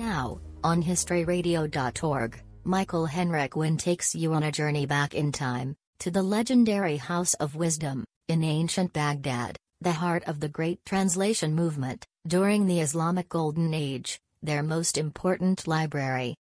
Now, on historyradio.org, Michael Henrik Wynn takes you on a journey back in time, to the legendary House of Wisdom, in ancient Baghdad, the heart of the Great Translation Movement, during the Islamic Golden Age, their most important library,